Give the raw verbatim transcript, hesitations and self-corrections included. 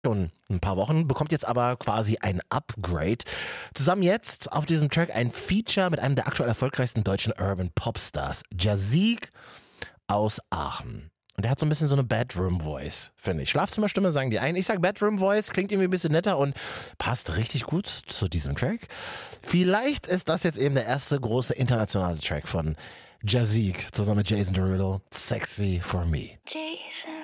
schon ein paar Wochen, bekommt jetzt aber quasi ein Upgrade. Zusammen jetzt auf diesem Track ein Feature mit einem der aktuell erfolgreichsten deutschen Urban Popstars, Jazik aus Aachen. Und der hat so ein bisschen so eine Bedroom-Voice, finde ich. Schlafzimmerstimme sagen die einen. Ich sag Bedroom-Voice, klingt irgendwie ein bisschen netter und passt richtig gut zu diesem Track. Vielleicht ist das jetzt eben der erste große internationale Track von Jazik zusammen mit Jason Derulo. Sexy for Me. Jason.